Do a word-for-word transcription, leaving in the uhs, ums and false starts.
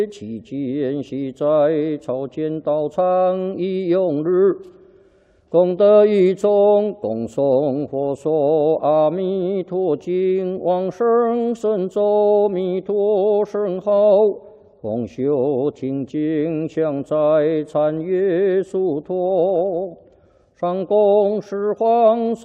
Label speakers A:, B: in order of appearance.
A: 期间系在朝见道场一用日，功德一众，共诵佛说阿弥陀经，往生神咒弥陀圣号，共修听经，向在参阅殊陀，上供十方。